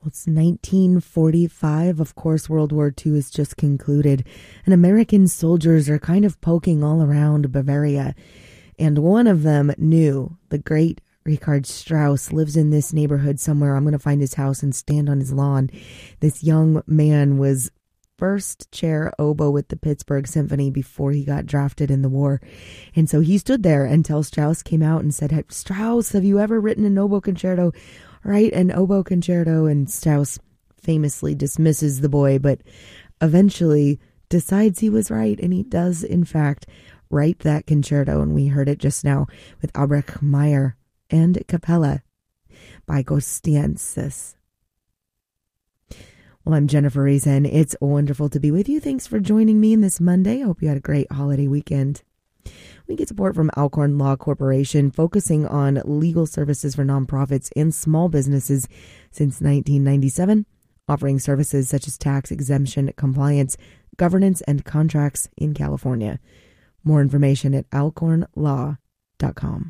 It's 1945. Of course, World War II has just concluded, and American soldiers are kind of poking all around Bavaria. And one of them knew the great Richard Strauss lives in this neighborhood somewhere. I'm going to find his house and stand on his lawn. This young man was first chair oboe with the Pittsburgh Symphony before he got drafted in the war. And so he stood there until Strauss came out and said, Strauss, have you ever written an oboe concerto? Write an oboe concerto. And Strauss famously dismisses the boy, but eventually decides he was right. And he does, in fact, write that concerto. And we heard it just now with Albrecht Meyer and Capella by Gostiansis. Well, I'm Jennifer Reason. It's wonderful to be with you. Thanks for joining me this Monday. I hope you had a great holiday weekend. We get support from Alcorn Law Corporation, focusing on legal services for nonprofits and small businesses since 1997, offering services such as tax exemption, compliance, governance, and contracts in California. More information at alcornlaw.com.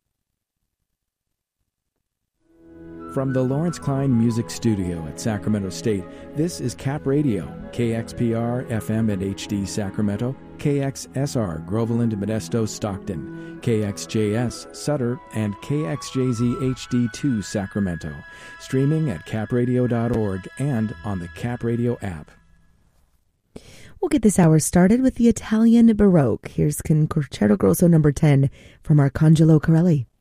From the Lawrence Klein Music Studio at Sacramento State, this is Cap Radio, KXPR FM and HD Sacramento, KXSR Groveland, Modesto, Stockton, KXJS Sutter, and KXJZ HD2 Sacramento. Streaming at capradio.org and on the Cap Radio app. We'll get this hour started with the Italian Baroque. Here's Concerto Grosso No. 10 from Arcangelo Corelli.